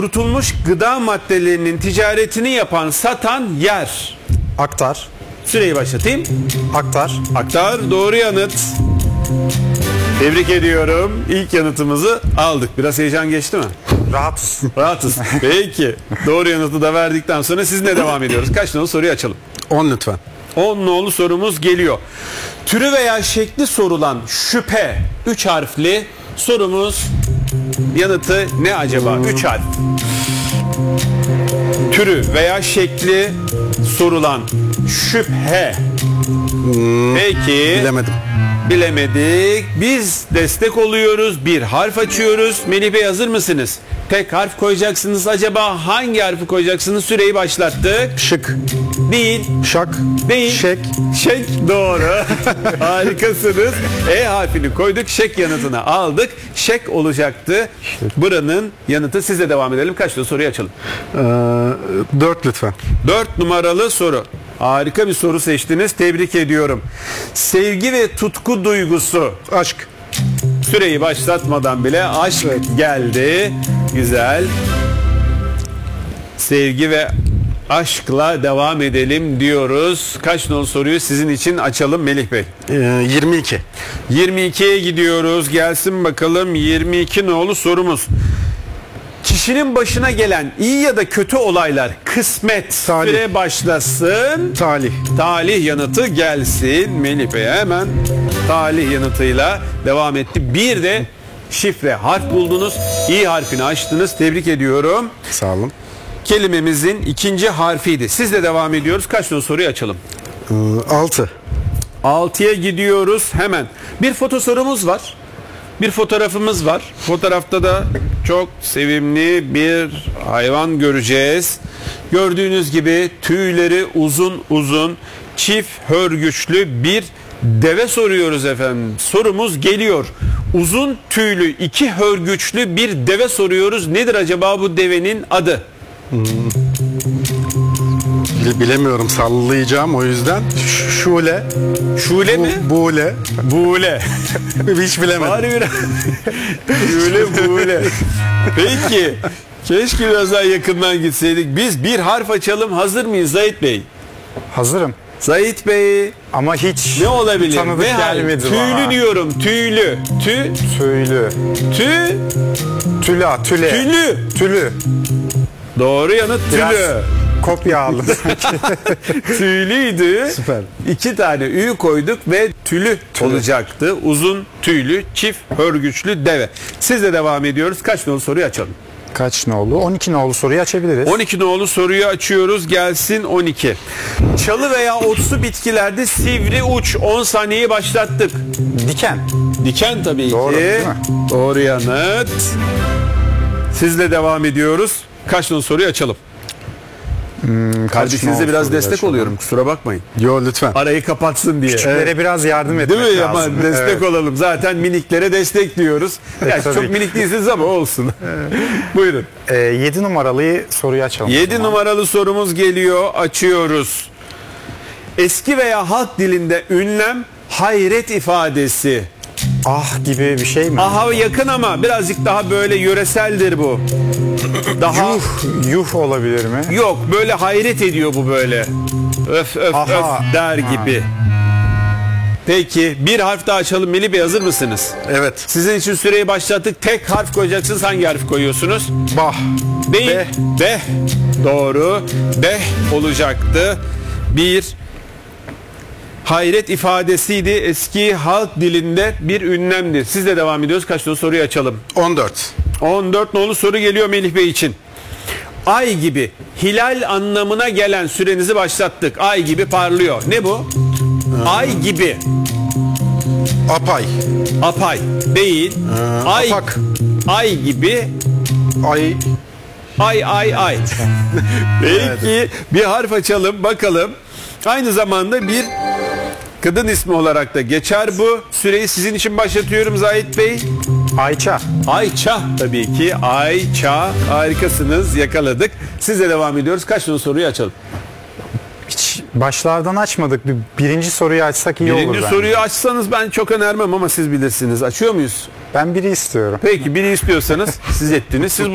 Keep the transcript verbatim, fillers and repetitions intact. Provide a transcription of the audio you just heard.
Kurutulmuş gıda maddelerinin ticaretini yapan, satan yer. Aktar. Süreyi başlatayım. Aktar. Aktar doğru yanıt. Tebrik ediyorum. İlk yanıtımızı aldık. Biraz heyecan geçti mi? Rahatız. Rahatız. Peki. Doğru yanıtı da verdikten sonra sizinle devam ediyoruz. Kaç nolu soruyu açalım? on lütfen. on nolu sorumuz geliyor. Türü veya şekli sorulan şüphe üç harfli sorumuz, yanıtı ne acaba? üç harf. Türü veya şekli sorulan şüphe. Peki. Bilemedim. Bilemedik. Biz destek oluyoruz. Bir harf açıyoruz. Melih Bey, hazır mısınız? Tek harf koyacaksınız. Acaba hangi harfi koyacaksınız? Süreyi başlattık. Şık. Değil. Şak. Değil. Şek. Şek doğru. Harikasınız. E harfini koyduk. Şek yanıtını aldık. Şek olacaktı. Buranın yanıtı. Sizle devam edelim. Kaç tane soruyu açalım? Ee, dört lütfen. Dört numaralı soru. Harika bir soru seçtiniz. Tebrik ediyorum. Sevgi ve tutku duygusu. Aşk. Süreyi başlatmadan bile aşk Evet. geldi. Güzel. Sevgi ve aşkla devam edelim diyoruz. Kaç nolu soruyu sizin için açalım Melih Bey? Ee, yirmi iki. yirmi ikiye gidiyoruz. Gelsin bakalım yirmi iki nolu sorumuz. Kişinin başına gelen iyi ya da kötü olaylar, kısmet. Talih. Süre başlasın. Talih. Talih yanıtı gelsin. Melih Bey hemen talih yanıtıyla devam etti. Bir de şifre harf buldunuz. İ harfini açtınız. Tebrik ediyorum. Sağ olun. Kelimemizin ikinci harfiydi. Sizle devam ediyoruz. Kaç nolu soruyu açalım? Ee, altı. altıya gidiyoruz hemen. Bir foto sorumuz var. Bir fotoğrafımız var. Fotoğrafta da çok sevimli bir hayvan göreceğiz. Gördüğünüz gibi tüyleri uzun uzun, çift hörgüçlü bir deve soruyoruz efendim. Sorumuz geliyor. Uzun tüylü, iki hörgüçlü bir deve soruyoruz. Nedir acaba bu devenin adı? Hmm. Bilemiyorum, sallayacağım o yüzden. Ş- Şule. Şule Bu, mi? Buğle. Buğle. Hiç bilemedim. Bari biraz. Şule buğle. Peki. Keşke biraz daha yakından gitseydik. Biz bir harf açalım. Hazır mıyız Zahit Bey? Hazırım. Zahit Bey. Ama hiç Ne olabilir? tanıdık Ne harf? gelmedi Tüylü bana. diyorum. Tüylü. Tü. Tüylü. Tü. Tüla, tüle. Tülü. Tülü. Doğru yanıt Biraz tülü. kopya aldım. Tüylüydü. Süper. İki tane ü koyduk ve tülü, Tülü. olacaktı. Uzun tüylü, çift hörgüçlü deve. Sizle devam ediyoruz. Kaç nolu soruyu açalım? Kaç nolu? on iki nolu soruyu açabiliriz. on iki nolu soruyu açıyoruz. Gelsin on iki. Çalı veya otsu bitkilerde sivri uç. on saniyeyi başlattık. Diken. Diken tabii Doğru, ki. değil mi? Doğru yanıt. Sizle devam ediyoruz. Kaç nolu soruyu açalım? Hmm, kaç Kardeşinize nolu biraz soruyu destek açalım? oluyorum. Kusura bakmayın. Yo lütfen. Arayı kapatsın diye. Küçüklere biraz yardım etmek Değil mi? lazım. Ama destek Evet. olalım. Zaten miniklere destek diyoruz. Yani tabii çok ki. minik değilsiniz ama olsun. Buyurun. Ee, yedi numaralı soruyu açalım. o yedi zaman. numaralı sorumuz geliyor. Açıyoruz. Eski veya halk dilinde ünlem hayret ifadesi. Ah gibi bir şey mi? Aha yakın ama birazcık daha böyle yöreseldir bu. Daha Yuh. Yuh olabilir mi? yok, böyle hayret ediyor bu böyle. Öf öf Aha. öf der gibi. Peki bir harf daha açalım. Melih Bey, hazır mısınız? Evet. Sizin için süreyi başlattık. Tek harf koyacaksınız. Hangi harf koyuyorsunuz? Bah. Değil. Beh. Beh. Doğru. Beh olacaktı. Bir hayret ifadesiydi. Eski halk dilinde bir ünlemdir. Sizle devam ediyoruz. Kaç nolu soruyu açalım? on dört. on dört nolu soru geliyor Melih Bey için. Ay gibi, hilal anlamına gelen, sürenizi başlattık. Ay gibi parlıyor. Ne bu? Ay gibi. Apay. Apay. Değil. Ay. apak. Ay gibi. Ay. Ay ay ay. Peki bir harf açalım bakalım. Aynı zamanda bir kadın ismi olarak da geçer bu. Süreyi sizin için başlatıyorum Zahit Bey. Ayça. Ayça tabii ki. Ayça. Harikasınız. Yakaladık. Sizle devam ediyoruz. Kaç tane soruyu açalım? Hiç başlardan açmadık. Bir birinci soruyu açsak iyi olur Birinci bence. soruyu açsanız ben çok önermem ama siz bilirsiniz. Açıyor muyuz? Ben biri istiyorum. Peki biri istiyorsanız siz ettiniz. Siz